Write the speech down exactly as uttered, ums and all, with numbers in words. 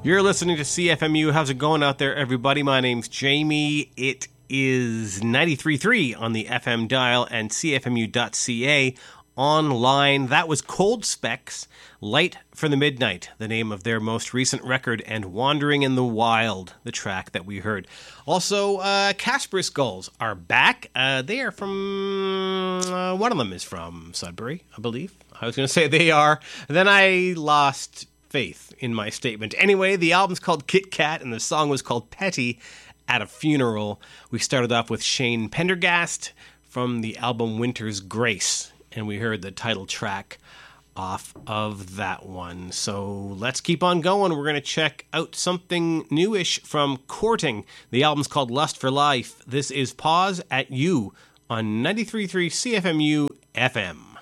You're listening to C F M U. How's it going out there, everybody? My name's Jamie. It is ninety-three point three on the F M dial and C F M U dot C A online. That was Cold Specs, Light for the Midnight, the name of their most recent record, and Wandering in the Wild, the track that we heard. Also, uh, Casper Skulls are back. Uh, they are from, uh, one of them is from Sudbury, I believe. I was going to say they are. Then I lost faith in my statement. Anyway, the album's called Kit Kat, and the song was called Petty at a Funeral. We started off with Shane Pendergast from the album Winter's Grace, and we heard the title track off of that one. So let's keep on going. We're going to check out something newish from Courting. The album's called Lust for Life. This is Pause at You on ninety-three point three C F M U F M.